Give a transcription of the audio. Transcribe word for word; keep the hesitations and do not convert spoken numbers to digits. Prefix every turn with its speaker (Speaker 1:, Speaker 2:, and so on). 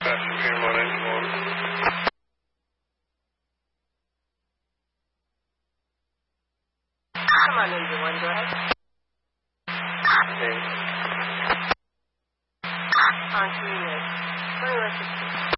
Speaker 1: Computer one ninety-one.
Speaker 2: Come on, ninety-one, go ahead.
Speaker 1: Okay.
Speaker 2: On to you. Tell me what to do.